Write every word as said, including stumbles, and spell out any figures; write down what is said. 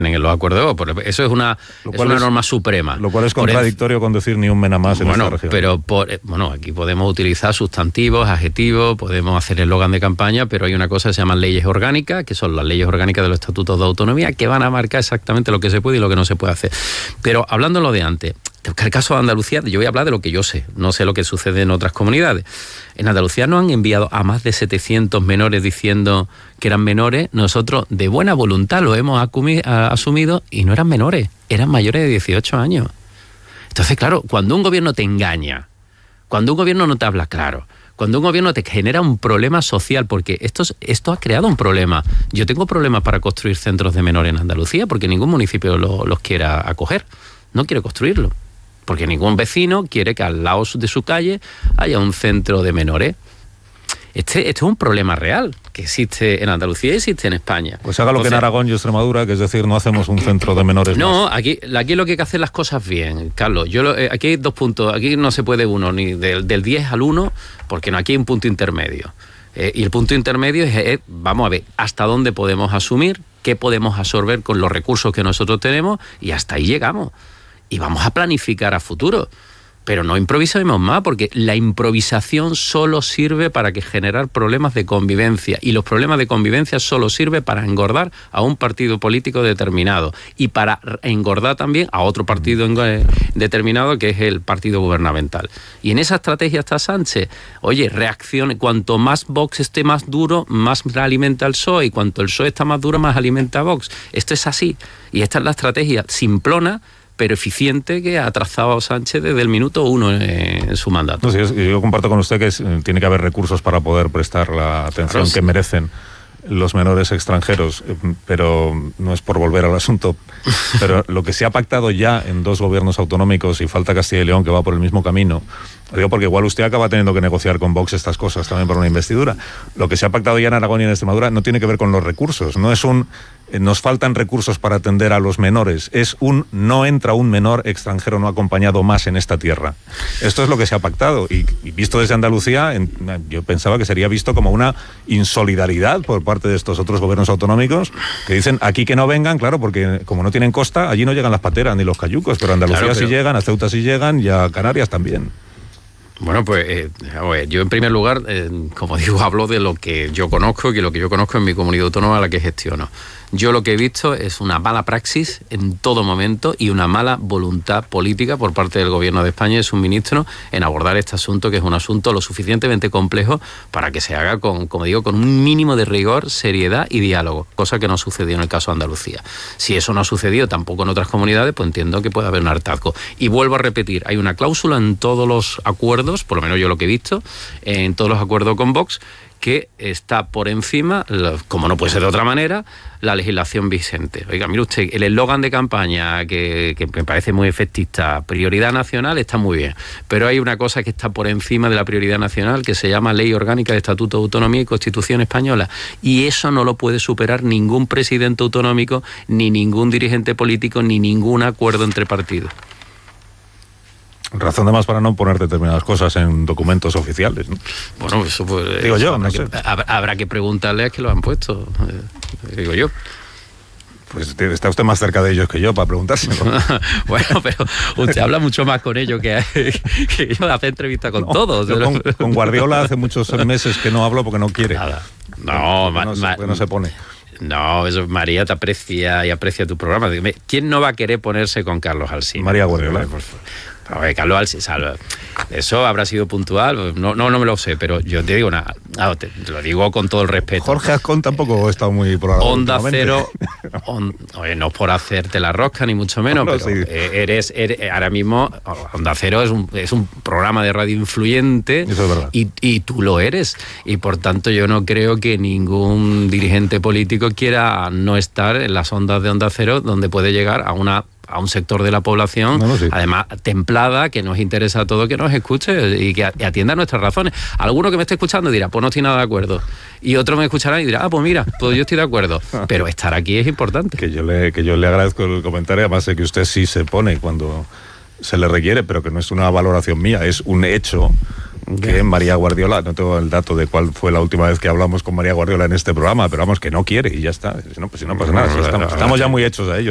en los acuerdos, eso es una, es una es, norma suprema. Lo cual es contradictorio el, con decir ni un mena más en bueno, esta región. Pero por, bueno, aquí podemos utilizar sustantivos, adjetivos, podemos hacer eslogan de campaña, pero hay una cosa que se llaman leyes orgánicas, que son las leyes orgánicas de los estatutos de autonomía, que van a marcar exactamente lo que se puede y lo que no se puede hacer. Pero hablando de lo de antes, en el caso de Andalucía, yo voy a hablar de lo que yo sé, no sé lo que sucede en otras comunidades. En Andalucía nos han enviado a más de setecientos menores diciendo que eran menores. Nosotros, de buena voluntad, lo hemos asumido y no eran menores, eran mayores de dieciocho años. Entonces, claro, cuando un gobierno te engaña, cuando un gobierno no te habla claro, cuando un gobierno te genera un problema social, porque esto, esto ha creado un problema. Yo tengo problemas para construir centros de menores en Andalucía porque ningún municipio lo, los quiera acoger, no quiere construirlo. Porque ningún vecino quiere que al lado de su calle haya un centro de menores. Este, este es un problema real que existe en Andalucía y existe en España. Pues haga lo Entonces, que en Aragón y Extremadura, que es decir, no hacemos un centro de menores. No, más. aquí, aquí lo que hay que hacer las cosas bien, Carlos. Yo lo, eh, aquí hay dos puntos. Aquí no se puede uno, ni del, del diez al uno, porque no, aquí hay un punto intermedio. Eh, y el punto intermedio es, es, vamos a ver, hasta dónde podemos asumir, qué podemos absorber con los recursos que nosotros tenemos, y hasta ahí llegamos. Y vamos a planificar a futuro. Pero no improvisemos más, porque la improvisación solo sirve para que generar problemas de convivencia. Y los problemas de convivencia solo sirven para engordar a un partido político determinado. Y para engordar también a otro partido determinado, que es el partido gubernamental. Y en esa estrategia está Sánchez. Oye, reaccione. Cuanto más Vox esté más duro, más alimenta el P S O E. Y cuanto el P S O E está más duro, más alimenta a Vox. Esto es así. Y esta es la estrategia simplona, pero eficiente, que ha trazado Sánchez desde el minuto uno en su mandato. No, sí, yo comparto con usted que es, tiene que haber recursos para poder prestar la atención claro, que merecen los menores extranjeros, pero no es por volver al asunto, pero lo que se ha pactado ya en dos gobiernos autonómicos, y falta Castilla y León, que va por el mismo camino, lo digo porque igual usted acaba teniendo que negociar con Vox estas cosas también por una investidura. Lo que se ha pactado ya en Aragón y en Extremadura no tiene que ver con los recursos, no es un nos faltan recursos para atender a los menores, es un no entra un menor extranjero no acompañado más en esta tierra. Esto es lo que se ha pactado, y, y visto desde Andalucía, en, yo pensaba que sería visto como una insolidaridad por parte de estos otros gobiernos autonómicos que dicen aquí que no vengan, claro, porque como no tienen costa, allí no llegan las pateras ni los cayucos, pero a Andalucía claro, pero... sí llegan, a Ceuta sí llegan y a Canarias también. Bueno, pues eh, yo en primer lugar, eh, como digo, hablo de lo que yo conozco y que lo que yo conozco en mi comunidad autónoma a la que gestiono. Yo lo que he visto es una mala praxis en todo momento y una mala voluntad política por parte del Gobierno de España y su ministro en abordar este asunto, que es un asunto lo suficientemente complejo para que se haga con, como digo, con un mínimo de rigor, seriedad y diálogo, cosa que no sucedió en el caso de Andalucía. Si eso no ha sucedido tampoco en otras comunidades, pues entiendo que puede haber un hartazgo. Y vuelvo a repetir, hay una cláusula en todos los acuerdos, por lo menos yo lo que he visto, en todos los acuerdos con Vox, que está por encima, como no puede ser de otra manera, la legislación vigente. Oiga, mire usted, el eslogan de campaña, que, que me parece muy efectista, prioridad nacional, está muy bien, pero hay una cosa que está por encima de la prioridad nacional, que se llama Ley Orgánica de Estatuto de Autonomía y Constitución Española, y eso no lo puede superar ningún presidente autonómico, ni ningún dirigente político, ni ningún acuerdo entre partidos. Razón de más para no poner determinadas cosas en documentos oficiales, ¿no? Bueno, eso pues... Digo yo, habrá, no sé. que, habrá que preguntarle a que lo han puesto, eh, digo yo. Pues está usted más cerca de ellos que yo para preguntárselo. Bueno, pero usted habla mucho más con ellos que, que yo, hace entrevista con no, todos. Con, con Guardiola hace muchos meses que no hablo porque no quiere. Nada. No, ma, no, se, ma, no se pone. No, eso María te aprecia y aprecia tu programa. ¿Quién no va a querer ponerse con Carlos Alsina? María Guardiola. A ver, Carlos Alsina, eso habrá sido puntual, no, no, no me lo sé, pero yo te digo una, te, te lo digo con todo el respeto. Jorge Azcón tampoco ha estado muy por Onda Cero, on, oye, no por hacerte la rosca ni mucho menos, no, no, pero sí. eres, eres ahora mismo Onda Cero es un, es un programa de radio influyente. Eso es verdad. Y, y tú lo eres, y por tanto yo no creo que ningún dirigente político quiera no estar en las ondas de Onda Cero, donde puede llegar a una a un sector de la población, no, no, sí. además templada, que nos interesa a todos que nos escuche y que atienda nuestras razones. Alguno que me esté escuchando dirá, pues no estoy nada de acuerdo. Y otro me escuchará y dirá, ah, pues mira, pues yo estoy de acuerdo. Pero estar aquí es importante. Que yo le, que yo le agradezco el comentario, además de que usted sí se pone cuando se le requiere, pero que no es una valoración mía, es un hecho que María Guardiola, no tengo el dato de cuál fue la última vez que hablamos con María Guardiola en este programa, pero vamos, que no quiere y ya está. Si no, pues si no pasa nada, si estamos, estamos ya muy hechos a ello.